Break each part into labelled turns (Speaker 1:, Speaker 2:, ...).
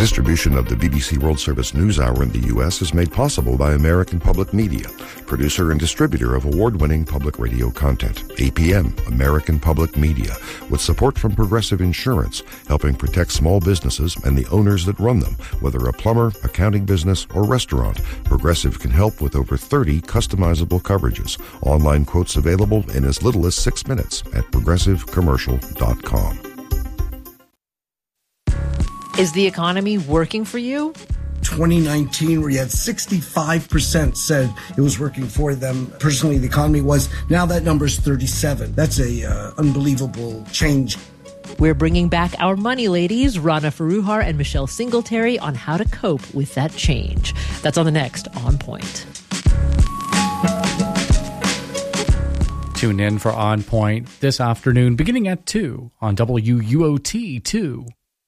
Speaker 1: Distribution of the BBC World Service News Hour in the U.S. is made possible by American Public Media, producer and distributor of award-winning public radio content. APM, American Public Media, with support from Progressive Insurance, helping protect small businesses and the owners that run them. Whether a plumber, accounting business, or restaurant, Progressive can help with over 30 customizable coverages. Online quotes available in as little as 6 minutes at progressivecommercial.com.
Speaker 2: Is the economy working for you?
Speaker 3: 2019, where you had 65% said it was working for them. Personally, the economy was. Now that number's 37. That's a unbelievable change.
Speaker 2: We're bringing back our money ladies, Rana Foroohar and Michelle Singletary, on how to cope with that change. That's on the next On Point.
Speaker 4: Tune in for On Point this afternoon, beginning at 2 on WUOT 2.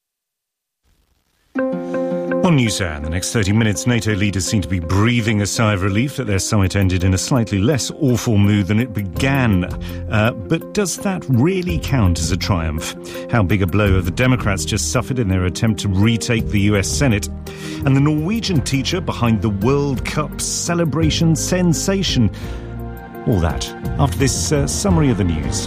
Speaker 5: On NewsHour, in the next 30 minutes, NATO leaders seem to be breathing a sigh of relief that their summit ended in a slightly less awful mood than it began. But does that really count as a triumph? How big a blow have the Democrats just suffered in their attempt to retake the US Senate? And the Norwegian teacher behind the World Cup celebration sensation? All that after this summary of the news.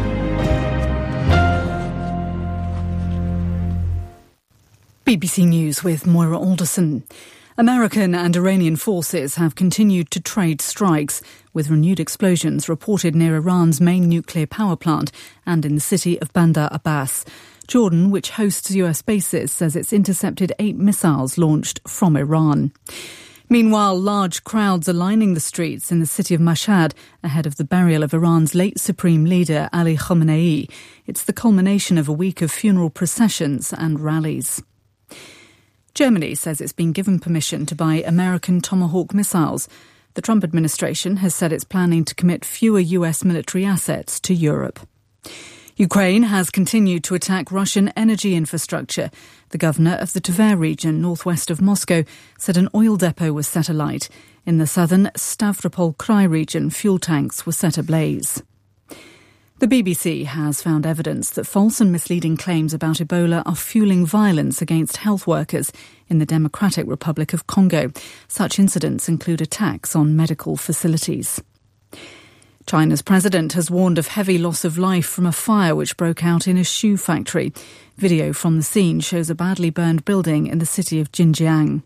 Speaker 6: BBC News with Moira Alderson. American and Iranian forces have continued to trade strikes, with renewed explosions reported near Iran's main nuclear power plant and in the city of Bandar Abbas. Jordan, which hosts US bases, says it's intercepted 8 missiles launched from Iran. Meanwhile, large crowds are lining the streets in the city of Mashhad ahead of the burial of Iran's late supreme leader Ali Khamenei. It's the culmination of a week of funeral processions and rallies. Germany says it's been given permission to buy American Tomahawk missiles. The Trump administration has said it's planning to commit fewer US military assets to Europe. Ukraine has continued to attack Russian energy infrastructure. The governor of the Tver region, northwest of Moscow, said an oil depot was set alight. In the southern Stavropol Krai region, fuel tanks were set ablaze. The BBC has found evidence that false and misleading claims about Ebola are fueling violence against health workers in the Democratic Republic of Congo. Such incidents include attacks on medical facilities. China's president has warned of heavy loss of life from a fire which broke out in a shoe factory. Video from the scene shows a badly burned building in the city of Xinjiang.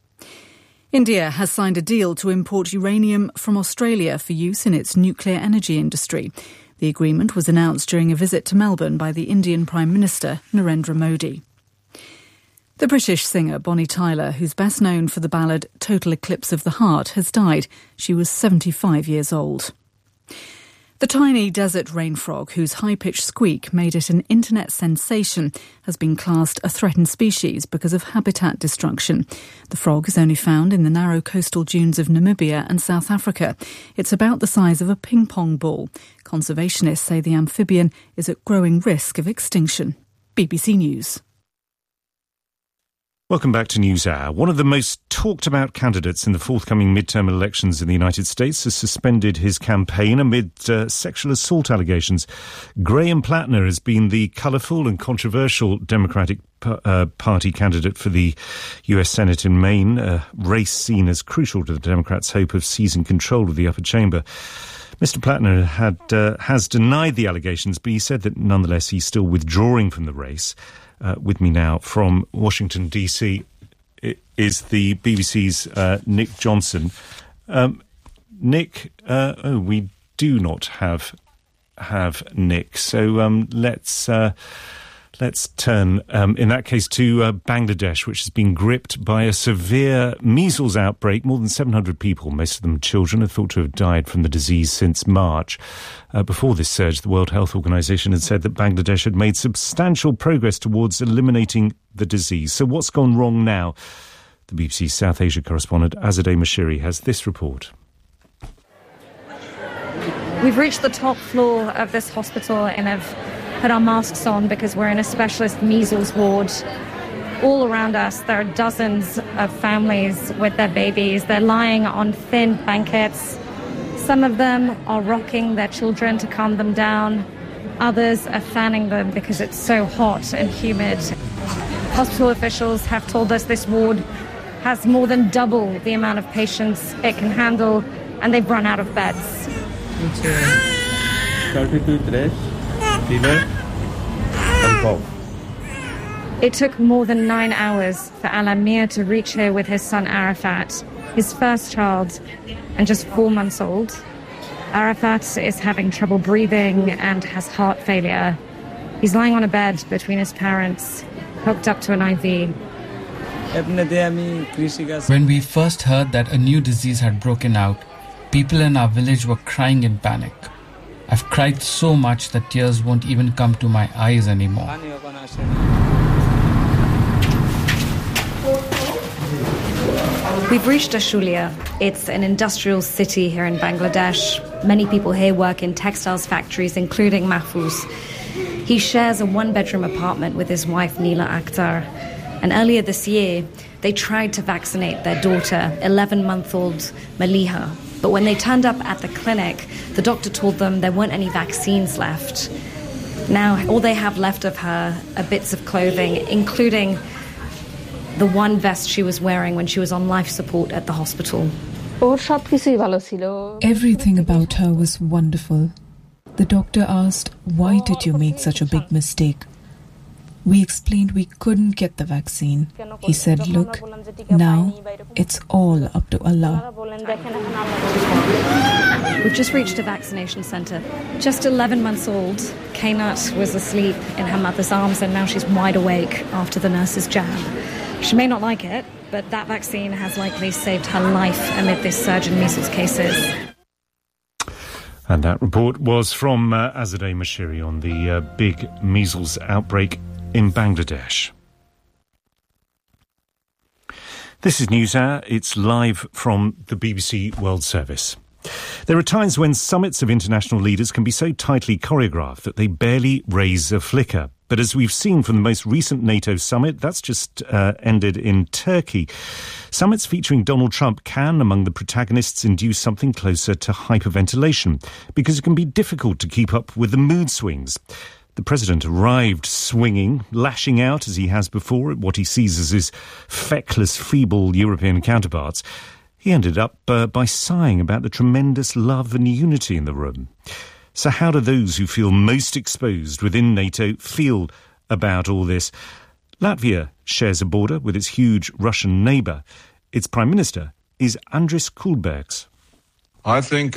Speaker 6: India has signed a deal to import uranium from Australia for use in its nuclear energy industry. The agreement was announced during a visit to Melbourne by the Indian Prime Minister, Narendra Modi. The British singer Bonnie Tyler, who's best known for the ballad Total Eclipse of the Heart, has died. She was 75 years old. The tiny desert rain frog, whose high-pitched squeak made it an internet sensation, has been classed a threatened species because of habitat destruction. The frog is only found in the narrow coastal dunes of Namibia and South Africa. It's about the size of a ping-pong ball. Conservationists say the amphibian is at growing risk of extinction. BBC News.
Speaker 5: Welcome back to NewsHour. One of the most talked about candidates in the forthcoming midterm elections in the United States has suspended his campaign amid sexual assault allegations. Graham Plattner has been the colourful and controversial Democratic Party candidate for the US Senate in Maine, a race seen as crucial to the Democrats' hope of seizing control of the upper chamber. Mr. Plattner has denied the allegations, but he said that nonetheless he's still withdrawing from the race. With me now from Washington, D.C. is the BBC's Nick Johnson. Nick, we do not have Nick, so let's turn, in that case, to Bangladesh, which has been gripped by a severe measles outbreak. More than 700 people, most of them children, are thought to have died from the disease since March. Before this surge, the World Health Organization had said that Bangladesh had made substantial progress towards eliminating the disease. So what's gone wrong now? The BBC's South Asia correspondent Azadeh Mashiri has this report.
Speaker 7: We've reached the top floor of this hospital and have put our masks on because we're in a specialist measles ward. All around us, there are dozens of families with their babies. They're lying on thin blankets. Some of them are rocking their children to calm them down. Others are fanning them because it's so hot and humid. Hospital officials have told us this ward has more than double the amount of patients it can handle, and they've run out of beds.
Speaker 8: 32 fever and cough.
Speaker 7: It took more than 9 hours for Al-Amir to reach here with his son Arafat, his first child, and just 4 months old. Arafat is having trouble breathing and has heart failure. He's lying on a bed between his parents, hooked up to an IV.
Speaker 9: When we first heard that a new disease had broken out, people in our village were crying in panic. I've cried so much that tears won't even come to my eyes anymore.
Speaker 7: We've reached Ashulia. It's an industrial city here in Bangladesh. Many people here work in textiles factories, including Mahfouz. He shares a one-bedroom apartment with his wife, Neela Akhtar. And earlier this year, they tried to vaccinate their daughter, 11-month-old Maliha. But when they turned up at the clinic, the doctor told them there weren't any vaccines left. Now, all they have left of her are bits of clothing, including the one vest she was wearing when she was on life support at the hospital.
Speaker 10: Everything about her was wonderful. The doctor asked, "Why did you make such a big mistake?" We explained we couldn't get the vaccine. He said, "Look, now it's all up to Allah."
Speaker 7: We've just reached a vaccination centre. Just 11 months old, Kainat was asleep in her mother's arms, and now she's wide awake after the nurse's jab. She may not like it, but that vaccine has likely saved her life amid this surge in measles cases.
Speaker 5: And that report was from Azadeh Mashiri on the big measles outbreak in Bangladesh. This is NewsHour. It's live from the BBC World Service. There are times when summits of international leaders can be so tightly choreographed that they barely raise a flicker. But as we've seen from the most recent NATO summit, that's just ended in Turkey. Summits featuring Donald Trump can, among the protagonists, induce something closer to hyperventilation, because it can be difficult to keep up with the mood swings. The president arrived swinging, lashing out as he has before at what he sees as his feckless, feeble European counterparts. He ended up by sighing about the tremendous love and unity in the room. So how do those who feel most exposed within NATO feel about all this? Latvia shares a border with its huge Russian neighbour. Its Prime Minister is Andris Kulbergs.
Speaker 11: I think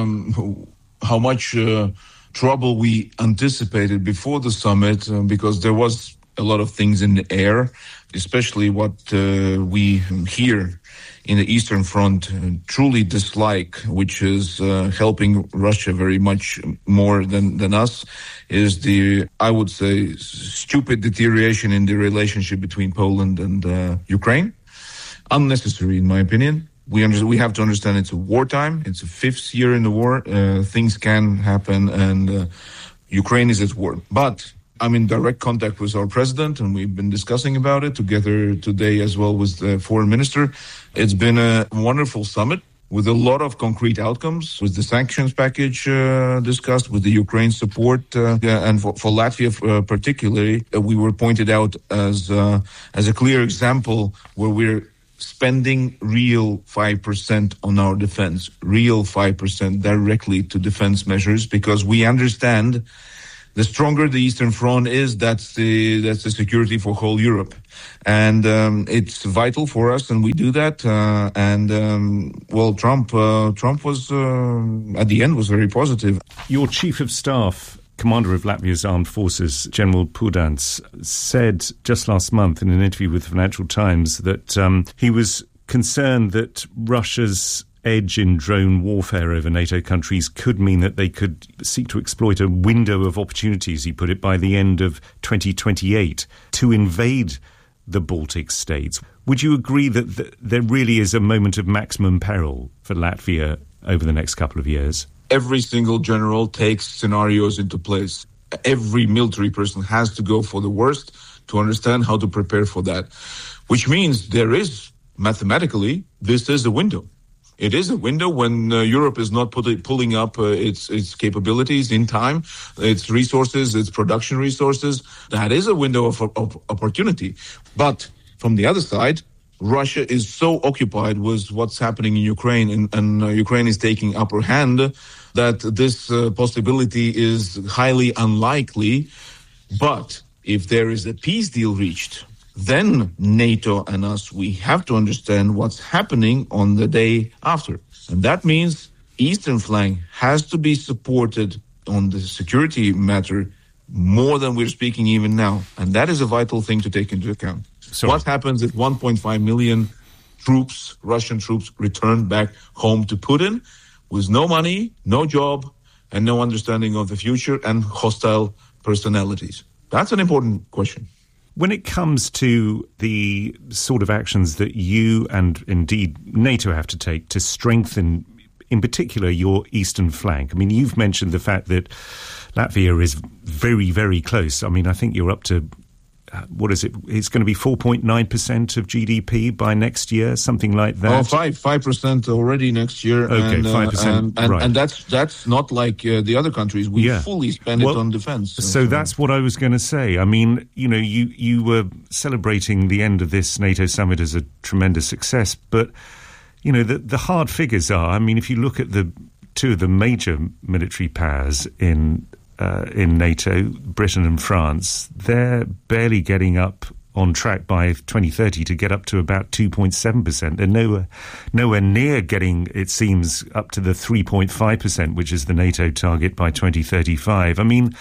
Speaker 11: how much trouble we anticipated before the summit, because there was a lot of things in the air, especially what we here in the Eastern Front truly dislike, which is helping Russia very much more than us, is the, I would say, stupid deterioration in the relationship between Poland and Ukraine. Unnecessary, in my opinion. We have to understand it's a wartime. It's the 5th year in the war. Things can happen, and Ukraine is at war. But I'm in direct contact with our president, and we've been discussing about it together today as well with the foreign minister. It's been a wonderful summit with a lot of concrete outcomes, with the sanctions package discussed, with the Ukraine support, and for Latvia particularly, we were pointed out as a clear example where we're spending real 5% on our defense, real 5% directly to defense measures, because we understand the stronger the Eastern Front is, that's the security for whole Europe. And it's vital for us, and we do that. Trump was, at the end, was very positive.
Speaker 5: Your Chief of Staff, Commander of Latvia's Armed Forces, General Pudants, said just last month in an interview with Financial Times that he was concerned that Russia's edge in drone warfare over NATO countries could mean that they could seek to exploit a window of opportunities, he put it, by the end of 2028 to invade the Baltic states. Would you agree that there really is a moment of maximum peril for Latvia over the next couple of years?
Speaker 11: Every single general takes scenarios into place. Every military person has to go for the worst to understand how to prepare for that, which means there is, mathematically, this is a window. It is a window when Europe is not pulling up its capabilities in time, its resources, its production resources. That is a window of opportunity. But from the other side, Russia is so occupied with what's happening in Ukraine, and Ukraine is taking upper hand, that this possibility is highly unlikely. But if there is a peace deal reached, then NATO and us, we have to understand what's happening on the day after. And that means Eastern flank has to be supported on the security matter more than we're speaking even now. And that is a vital thing to take into account. So what happens if 1.5 million troops, Russian troops, return back home to Putin with no money, no job, and no understanding of the future and hostile personalities? That's an important question.
Speaker 5: When it comes to the sort of actions that you and indeed NATO have to take to strengthen, in particular, your eastern flank, I mean, you've mentioned the fact that Latvia is very, very close. I mean, I think you're up to, what is it? It's going to be 4.9% of GDP by next year, something like that.
Speaker 11: Oh, 5% already next year.
Speaker 5: Okay, 5%. Right.
Speaker 11: And that's not like the other countries. We fully spend it on defense.
Speaker 5: So that's what I was going to say. I mean, you know, you were celebrating the end of this NATO summit as a tremendous success, but, you know, the hard figures are, I mean, if you look at the two of the major military powers in NATO, Britain and France, they're barely getting up on track by 2030 to get up to about 2.7%. They're nowhere near getting, it seems, up to the 3.5%, which is the NATO target by 2035. I mean,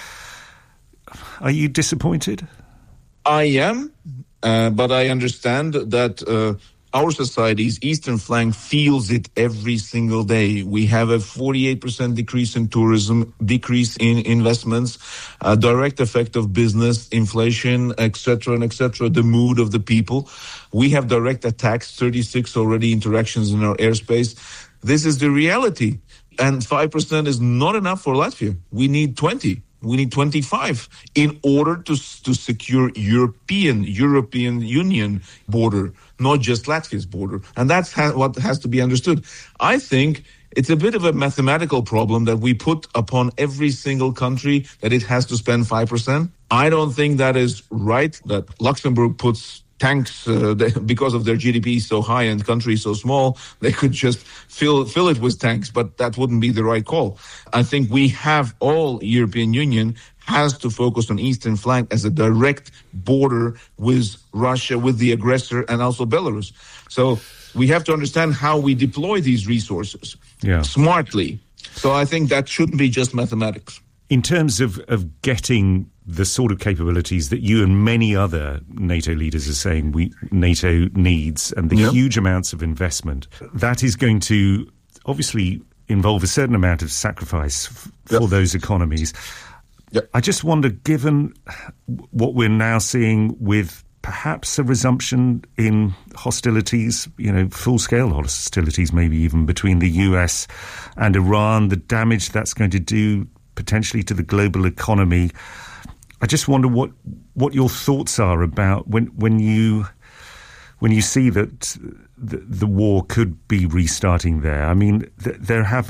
Speaker 5: are you disappointed?
Speaker 11: I am, but I understand that our society's eastern flank feels it every single day. We have a 48% decrease in tourism, decrease in investments, a direct effect of business, inflation, etc., the mood of the people. We have direct attacks, 36 already interactions in our airspace. This is the reality. And 5% is not enough for Latvia. We need 20. We need 25 in order to secure European Union border, not just Latvia's border. And that's what has to be understood. I think it's a bit of a mathematical problem that we put upon every single country that it has to spend 5%. I don't think that is right, that Luxembourg puts tanks, because of their GDP so high and country so small, they could just fill it with tanks, but that wouldn't be the right call. I think we have all European Union has to focus on eastern flank as a direct border with Russia, with the aggressor, and also Belarus. So we have to understand how we deploy these resources smartly. So I think that shouldn't be just mathematics.
Speaker 5: In terms of getting the sort of capabilities that you and many other NATO leaders are saying NATO needs, and the huge amounts of investment, that is going to obviously involve a certain amount of sacrifice for those economies. I just wonder, given what we're now seeing with perhaps a resumption in hostilities, full-scale hostilities, maybe even between the US and Iran, the damage that's going to do potentially to the global economy. I just wonder what your thoughts are about when you see that the war could be restarting there. I mean, there are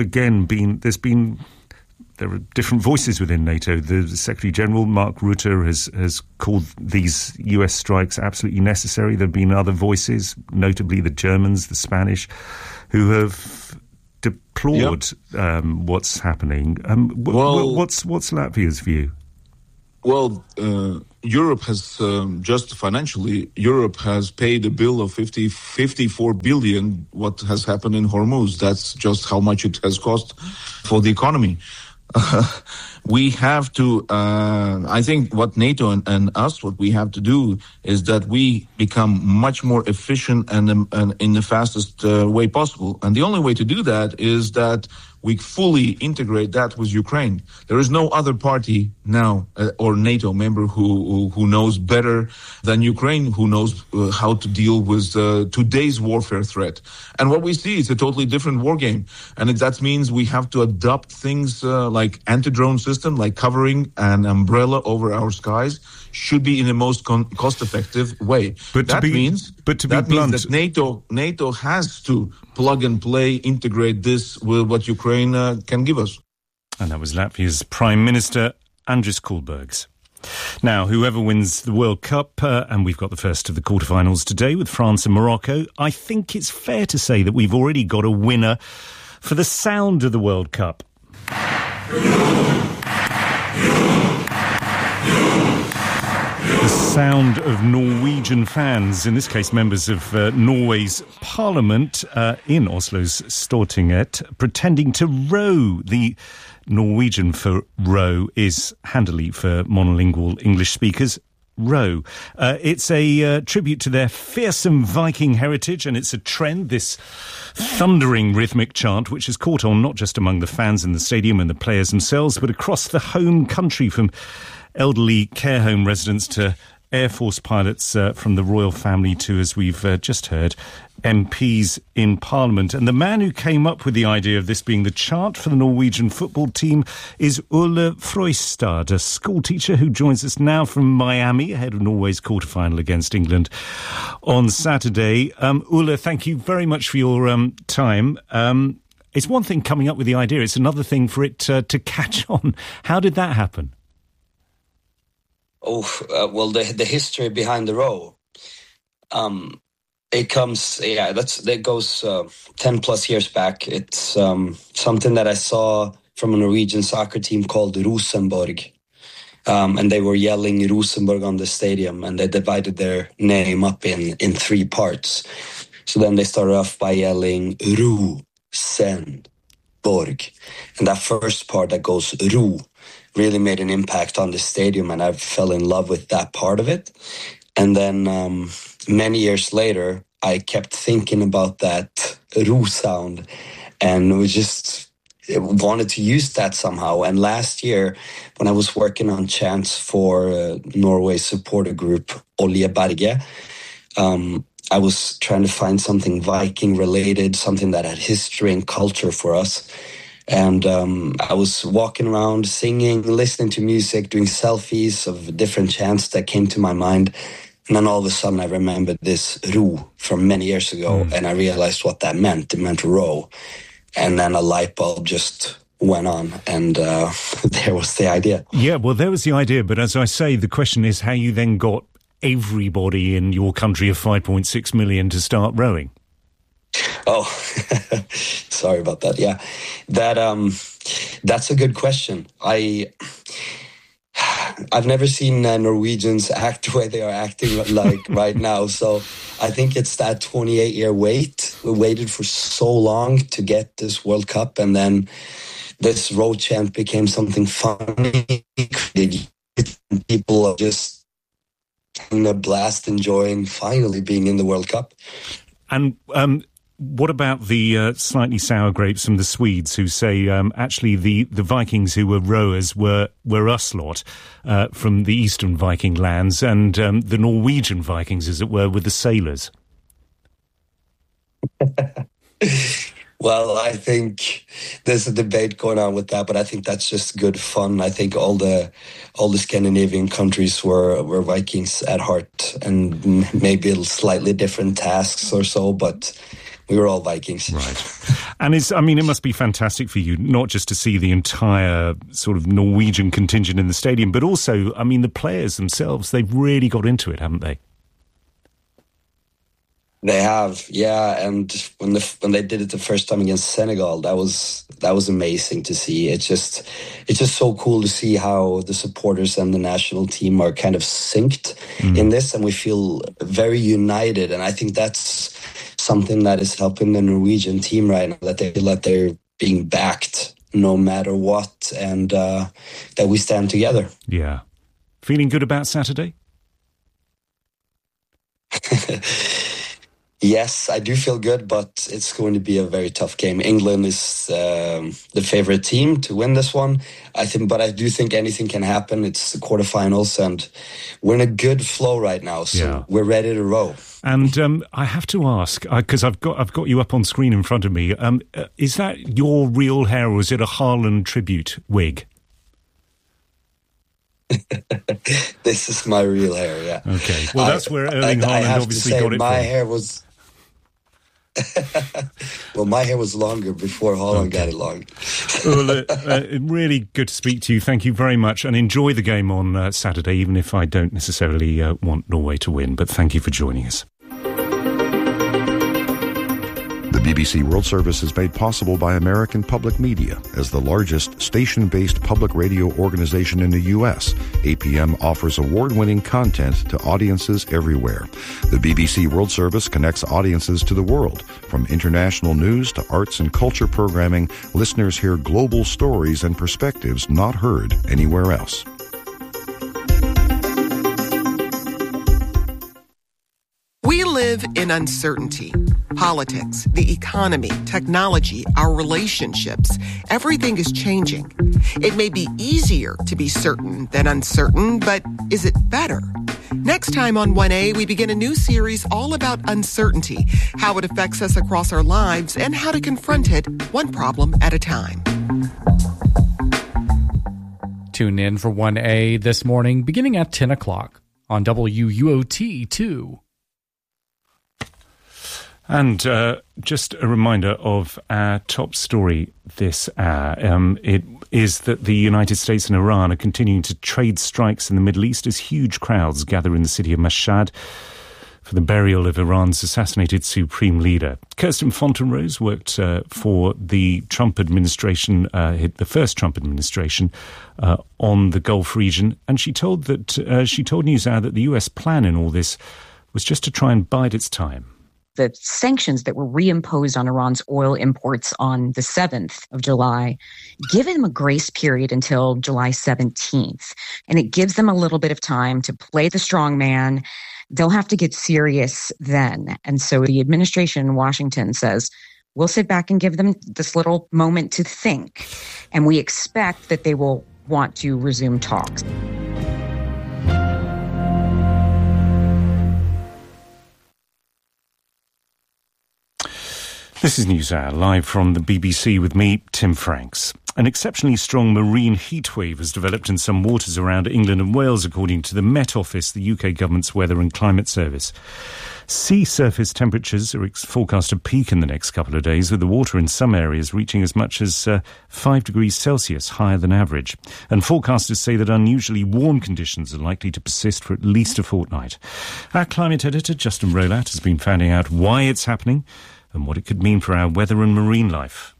Speaker 5: different voices within NATO. The Secretary General, Mark Rutte, has called these US strikes absolutely necessary. There have been other voices, notably the Germans, the Spanish, who have deplored what's happening. What's Latvia's view?
Speaker 11: Well, Europe has, just financially, Europe has paid a bill of 54 billion, what has happened in Hormuz. That's just how much it has cost for the economy. We have to, I think what NATO and us, what we have to do is that we become much more efficient and in the fastest way possible. And the only way to do that is that we fully integrate that with Ukraine. There is no other party now or NATO member who knows better than Ukraine, who knows how to deal with today's warfare threat. And what we see is a totally different war game. And that means we have to adopt things like anti-drone systems, system, like covering an umbrella over our skies, should be in the most cost-effective way.
Speaker 5: But
Speaker 11: that means that NATO has to plug and play, integrate this with what Ukraine can give us.
Speaker 5: And that was Latvia's Prime Minister, Andris Kulbergs. Now, whoever wins the World Cup, and we've got the first of the quarterfinals today with France and Morocco, I think it's fair to say that we've already got a winner for the sound of the World Cup. The sound of Norwegian fans, in this case members of Norway's parliament in Oslo's Stortinget, pretending to row. The Norwegian for row is handily for monolingual English speakers. Row. It's a tribute to their fearsome Viking heritage, and it's a trend, this thundering rhythmic chant, which has caught on not just among the fans in the stadium and the players themselves, but across the home country, from elderly care home residents to Air Force pilots from the royal family to, as we've just heard, MPs in Parliament. And the man who came up with the idea of this being the chant for the Norwegian football team is Ole Frøystad, a school teacher who joins us now from Miami, ahead of Norway's quarterfinal against England on Saturday. Ole, thank you very much for your time. It's one thing coming up with the idea, it's another thing for it to catch on. How did that happen?
Speaker 12: Well, the history behind the row, it comes, that goes 10 plus years back. It's something that I saw from a Norwegian soccer team called Rosenborg, and they were yelling Rosenborg on the stadium, and they divided their name up in 3 parts. So then they started off by yelling Rosenborg, and that first part that goes Ro really made an impact on the stadium, and I fell in love with that part of it. And then many years later, I kept thinking about that Ro sound, and we just wanted to use that somehow. And last year, when I was working on chants for Norway's supporter group, Olje Berge, I was trying to find something Viking related, something that had history and culture for us. And I was walking around, singing, listening to music, doing selfies of different chants that came to my mind. And then all of a sudden I remembered this Ro from many years ago, and I realized what that meant. It meant row. And then a light bulb just went on, and there was the idea.
Speaker 5: Yeah, well, there was the idea. But as I say, the question is how you then got everybody in your country of 5.6 million to start rowing.
Speaker 12: Oh, sorry about that. Yeah, that's a good question. I've never seen Norwegians act the way they are acting like right now. So I think it's that 28-year wait. We waited for so long to get this World Cup, and then this row chant became something funny. People are just having a blast, enjoying finally being in the World Cup.
Speaker 5: And what about the slightly sour grapes from the Swedes who say actually the Vikings who were rowers were us lot from the eastern Viking lands, and the Norwegian Vikings, as it were, were the sailors?
Speaker 12: Well, I think there's a debate going on with that, but I think that's just good fun. I think all the Scandinavian countries were Vikings at heart, and maybe slightly different tasks or so, but we were all Vikings.
Speaker 5: Right. And it must be fantastic for you, not just to see the entire sort of Norwegian contingent in the stadium, but also, the players themselves, they've really got into it, haven't they?
Speaker 12: They have, yeah. And when they did it the first time against Senegal, that was amazing to see. It's just so cool to see how the supporters and the national team are kind of synced in this, and we feel very united. And I think that's something that is helping the Norwegian team right now, that they feel that they're being backed no matter what, and that we stand together.
Speaker 5: Yeah. Feeling good about Saturday?
Speaker 12: Yes, I do feel good, but it's going to be a very tough game. England is the favorite team to win this one, I think, but I do think anything can happen. It's the quarterfinals, and we're in a good flow right now, so we're ready to row.
Speaker 5: And I have to ask, because I've got you up on screen in front of me, is that your real hair, or is it a Haaland tribute wig?
Speaker 12: This is my real hair, yeah.
Speaker 5: Okay. Well, that's where Erling Haaland obviously got it
Speaker 12: my
Speaker 5: from.
Speaker 12: hair was... Well, my hair was longer before Haaland got it long.
Speaker 5: Well, really good to speak to you. Thank you very much. And enjoy the game on Saturday, even if I don't necessarily want Norway to win. But thank you for joining us.
Speaker 1: The BBC World Service is made possible by American Public Media. As the largest station-based public radio organization in the U.S., APM offers award-winning content to audiences everywhere. The BBC World Service connects audiences to the world. From international news to arts and culture programming, listeners hear global stories and perspectives not heard anywhere else.
Speaker 13: We live in uncertainty. Politics, the economy, technology, our relationships, everything is changing. It may be easier to be certain than uncertain, but is it better? Next time on 1A, we begin a new series all about uncertainty, how it affects us across our lives, and how to confront it one problem at a time.
Speaker 4: Tune in for 1A this morning, beginning at 10 o'clock on WUOT2.
Speaker 5: And just a reminder of our top story this hour. It is that the United States and Iran are continuing to trade strikes in the Middle East as huge crowds gather in the city of Mashhad for the burial of Iran's assassinated supreme leader. Kirsten Fontenrose worked for the Trump administration, the first Trump administration, on the Gulf region, and she told NewsHour that the US plan in all this was just to try and bide its time.
Speaker 14: The sanctions that were reimposed on Iran's oil imports on the 7th of July give them a grace period until July 17th. And it gives them a little bit of time to play the strong man. They'll have to get serious then. And so the administration in Washington says, we'll sit back and give them this little moment to think. And we expect that they will want to resume talks.
Speaker 5: This is NewsHour, live from the BBC with me, Tim Franks. An exceptionally strong marine heatwave has developed in some waters around England and Wales, according to the Met Office, the UK government's weather and climate service. Sea surface temperatures are forecast to peak in the next couple of days, with the water in some areas reaching as much as 5 degrees Celsius higher than average. And forecasters say that unusually warm conditions are likely to persist for at least a fortnight. Our climate editor, Justin Rolat, has been finding out why it's happening and what it could mean for our weather and marine life.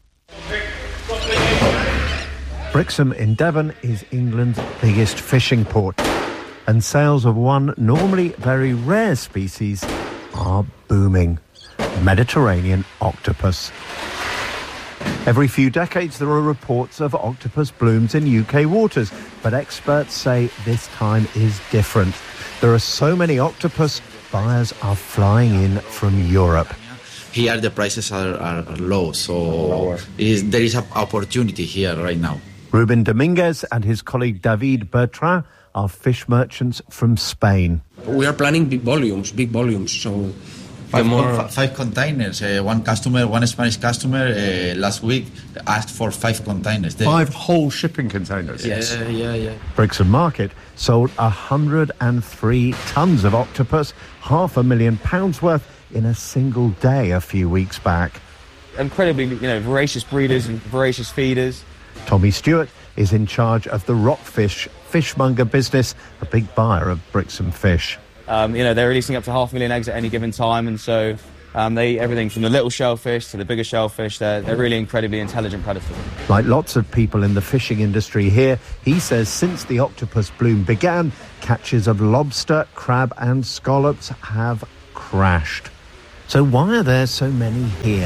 Speaker 15: Brixham in Devon is England's biggest fishing port, and sales of one normally very rare species are booming: Mediterranean octopus. Every few decades there are reports of octopus blooms in UK waters, but experts say this time is different. There are so many octopus, buyers are flying in from Europe.
Speaker 16: Here the prices are low, so there is an opportunity here right now.
Speaker 15: Ruben Dominguez and his colleague David Bertrand are fish merchants from Spain.
Speaker 17: We are planning big volumes, so...
Speaker 16: Five containers. One Spanish customer last week asked for 5 containers.
Speaker 18: 5 whole shipping containers?
Speaker 16: Yes. Yeah.
Speaker 15: Brixham Market sold 103 tons of octopus, £500,000 worth, in a single day a few weeks back.
Speaker 19: Incredibly, voracious breeders and voracious feeders.
Speaker 15: Tommy Stewart is in charge of the Rockfish fishmonger business, a big buyer of Brixham fish.
Speaker 19: They're releasing up to 500,000 eggs at any given time, and so they eat everything from the little shellfish to the bigger shellfish. They're really incredibly intelligent predators.
Speaker 15: Like lots of people in the fishing industry here, he says since the octopus bloom began, catches of lobster, crab and scallops have crashed. So why are there so many here?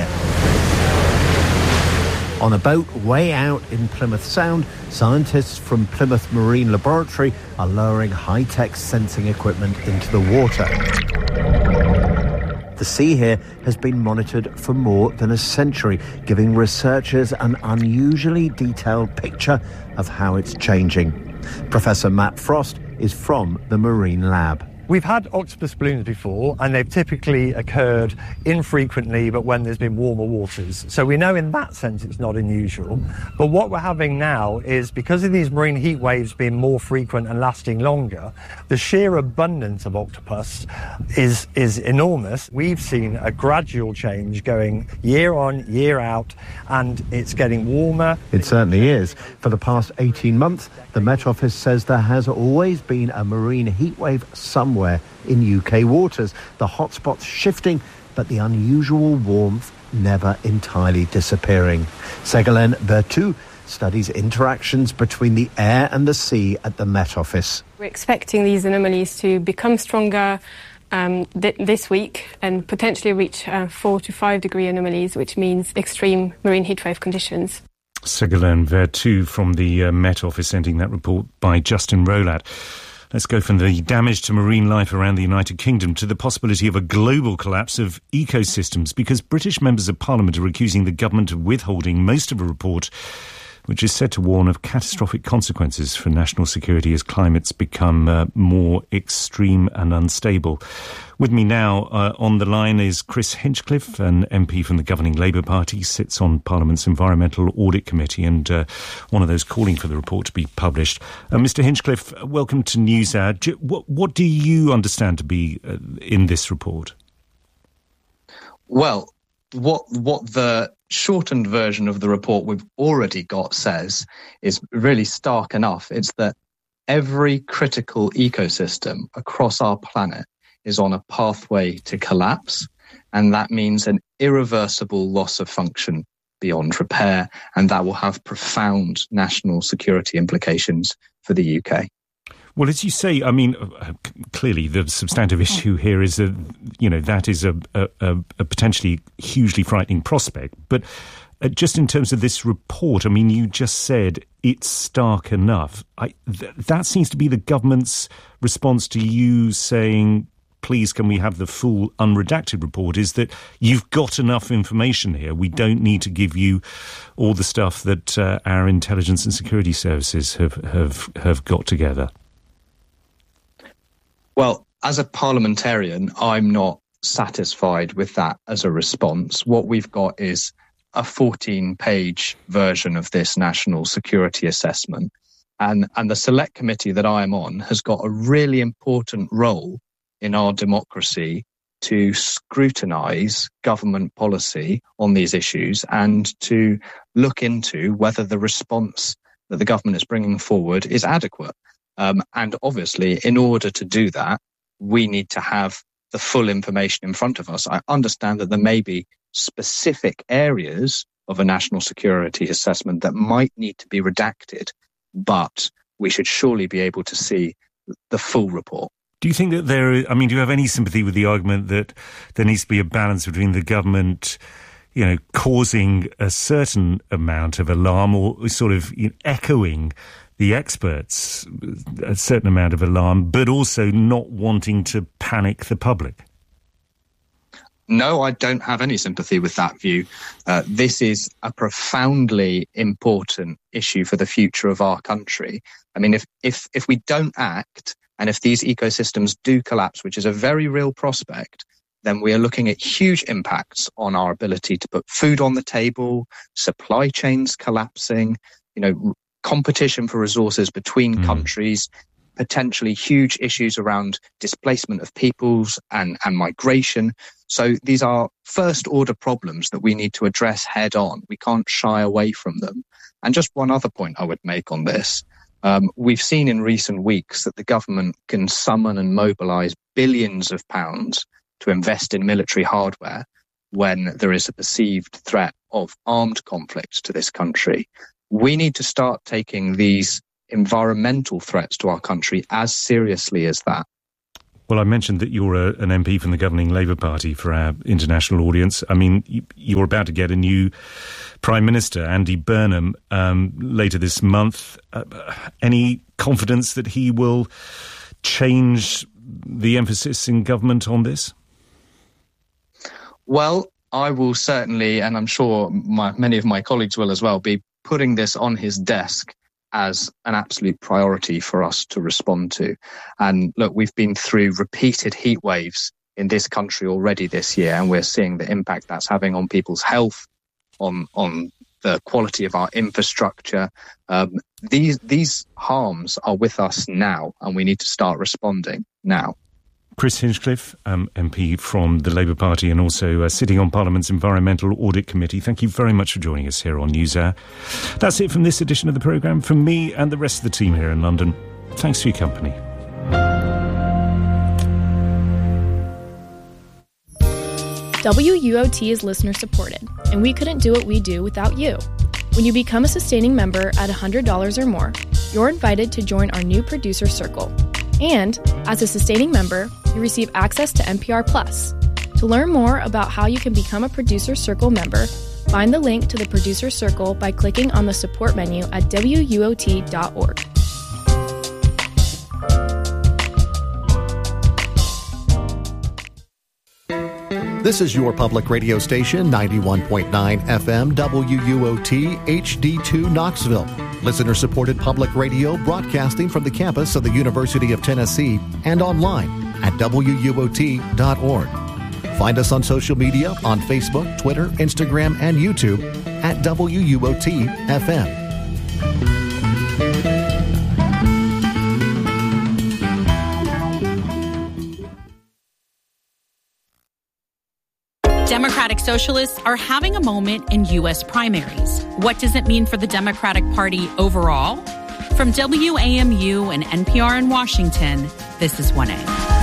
Speaker 15: On a boat way out in Plymouth Sound, scientists from Plymouth Marine Laboratory are lowering high-tech sensing equipment into the water. The sea here has been monitored for more than a century, giving researchers an unusually detailed picture of how it's changing. Professor Matt Frost is from the Marine Lab.
Speaker 20: We've had octopus blooms before, and they've typically occurred infrequently, but when there's been warmer waters. So we know in that sense it's not unusual. But what we're having now is, because of these marine heat waves being more frequent and lasting longer, the sheer abundance of octopus is enormous. We've seen a gradual change going year on, year out, and it's getting warmer.
Speaker 15: It certainly is. For the past 18 months, the Met Office says there has always been a marine heat wave somewhere in UK waters. The hotspots shifting, but the unusual warmth never entirely disappearing. Ségolène Berthoud studies interactions between the air and the sea at the Met Office.
Speaker 21: We're expecting these anomalies to become stronger this week and potentially reach 4 to 5 degree anomalies, which means extreme marine heatwave conditions.
Speaker 5: Ségolène Berthoud from the Met Office, sending that report by Justin Rolat. Let's go from the damage to marine life around the United Kingdom to the possibility of a global collapse of ecosystems, because British members of Parliament are accusing the government of withholding most of a report which is said to warn of catastrophic consequences for national security as climates become more extreme and unstable. With me now on the line is Chris Hinchcliffe, an MP from the governing Labour Party, sits on Parliament's Environmental Audit Committee and one of those calling for the report to be published. Mr Hinchcliffe, welcome to NewsHour. What do you understand to be in this report?
Speaker 22: Well, what the shortened version of the report we've already got says is really stark enough. It's that every critical ecosystem across our planet is on a pathway to collapse, and that means an irreversible loss of function beyond repair, and that will have profound national security implications for the UK.
Speaker 5: Well, as you say, I mean, clearly the substantive issue here is that, you know, that is a potentially hugely frightening prospect. But just in terms of this report, I mean, you just said it's stark enough. That seems to be the government's response to you saying, please, can we have the full unredacted report, is that you've got enough information here. We don't need to give you all the stuff that our intelligence and security services have got together.
Speaker 22: Well, as a parliamentarian, I'm not satisfied with that as a response. What we've got is a 14-page version of this national security assessment. And the select committee that I am on has got a really important role in our democracy to scrutinise government policy on these issues and to look into whether the response that the government is bringing forward is adequate. And obviously, in order to do that, we need to have the full information in front of us. I understand that there may be specific areas of a national security assessment that might need to be redacted, but we should surely be able to see the full report.
Speaker 5: Do you think that do you have any sympathy with the argument that there needs to be a balance between the government, you know, causing a certain amount of alarm or sort of echoing the experts, a certain amount of alarm, but also not wanting to panic the public?
Speaker 22: No, I don't have any sympathy with that view. This is a profoundly important issue for the future of our country. I mean, if we don't act, and if these ecosystems do collapse, which is a very real prospect, then we are looking at huge impacts on our ability to put food on the table, supply chains collapsing, you know, competition for resources between countries, potentially huge issues around displacement of peoples and migration. So these are first order problems that we need to address head on. We can't shy away from them. And just one other point I would make on this. We've seen in recent weeks that the government can summon and mobilise billions of pounds to invest in military hardware when there is a perceived threat of armed conflict to this country. We need to start taking these environmental threats to our country as seriously as that.
Speaker 5: Well, I mentioned that you're an MP from the governing Labour Party for our international audience. I mean, you're about to get a new Prime Minister, Andy Burnham, later this month. Any confidence that he will change the emphasis in government on this?
Speaker 22: Well, I will certainly, and I'm sure many of my colleagues will as well, be putting this on his desk as an absolute priority for us to respond to. And look, we've been through repeated heat waves in this country already this year, and we're seeing the impact that's having on people's health, on the quality of our infrastructure. These harms are with us now, and we need to start responding now.
Speaker 5: Chris Hinchcliffe, MP from the Labour Party and also sitting on Parliament's Environmental Audit Committee. Thank you very much for joining us here on NewsHour. That's it from this edition of the programme. From me and the rest of the team here in London, thanks for your company.
Speaker 2: WUOT is listener supported, and we couldn't do what we do without you. When you become a sustaining member at $100 or more, you're invited to join our new producer circle. And as a sustaining member, you receive access to NPR Plus. To learn more about how you can become a Producer Circle member, find the link to the Producer Circle by clicking on the support menu at WUOT.org.
Speaker 3: This is your public radio station, 91.9 FM WUOT HD2 Knoxville. Listener-supported public radio broadcasting from the campus of the University of Tennessee and online at WUOT.org. Find us on social media on Facebook, Twitter, Instagram, and YouTube at WUOT FM.
Speaker 23: Democratic Socialists are having a moment in U.S. primaries. What does it mean for the Democratic Party overall? From WAMU and NPR in Washington, this is 1A.